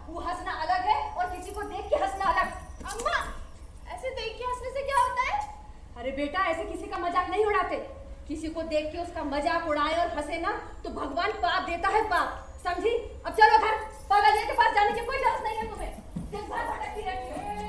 वो हंसना अलग है और किसी को देख के हंसना अलग। अम्मा, ऐसे देख के हंसने से क्या होता है? अरे बेटा, ऐसे किसी का मजाक नहीं उड़ाते। किसी को देख के उसका मजाक उड़ाए और हंसे ना तो भगवान पाप देता है, पाप। समझी? अब चलो घर। पागल के पास जाने की कोई जरूरत नहीं है तुम्हें। दिन भर भटकती रहती